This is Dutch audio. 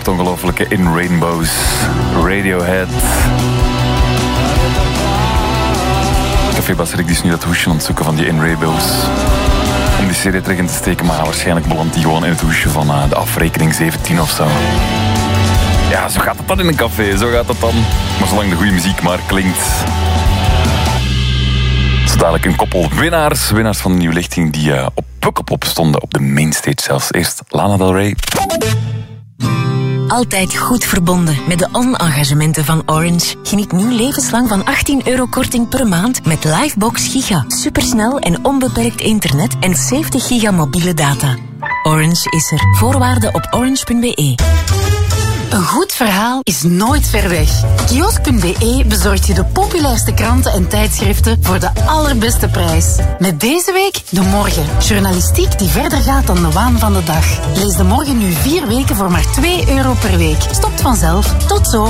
het ongelofelijke In Rainbows, Radiohead. Café Basserik is nu dat hoesje aan het zoeken van die In Rainbows. Om die serie terug in te steken, maar waarschijnlijk belandt die gewoon in het hoesje van de afrekening 17 of zo. Ja, zo gaat het dan in een café, zo gaat het dan. Maar zolang de goede muziek maar klinkt. Zo dadelijk een koppel winnaars van de nieuwe lichting die op Pukkelpop stonden, op de mainstage zelfs. Eerst Lana Del Rey. Altijd goed verbonden met de on-engagementen van Orange. Geniet nu levenslang van €18 korting per maand met Livebox Giga. Supersnel en onbeperkt internet en 70 giga mobiele data. Orange is er. Voorwaarden op orange.be. Een goed verhaal is nooit ver weg. Kiosk.be bezorgt je de populairste kranten en tijdschriften voor de allerbeste prijs. Met deze week De Morgen. Journalistiek die verder gaat dan de waan van de dag. Lees De Morgen nu 4 weken voor maar €2 per week. Stopt vanzelf. Tot zo.